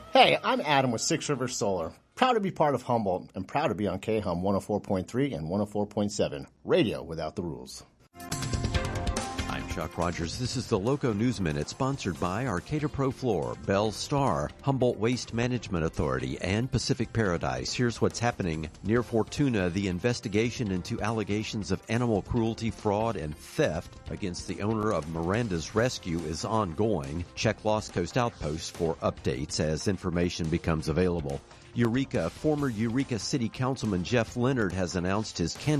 Hey, I'm Adam with Six Rivers Solar. Proud to be part of Humboldt and proud to be on KHUM 104.3 and 104.7. Radio without the rules. I'm Chuck Rogers. This is the Loco News Minute, sponsored by Arcata Pro Floor, Bell Star, Humboldt Waste Management Authority, and Pacific Paradise. Here's what's happening near Fortuna. The investigation into allegations of animal cruelty, fraud, and theft against the owner of Miranda's Rescue is ongoing. Check Lost Coast Outpost for updates as information becomes available. Eureka, former Eureka City Councilman Jeff Leonard has announced his candidacy